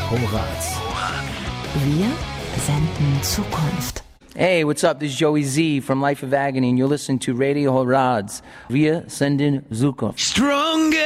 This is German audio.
Horaz. Wir senden Zukunft. Hey, what's up? This is Joey Z from Life of Agony, and you're listening to Radio Horaz. Wir senden Zukunft. Stronger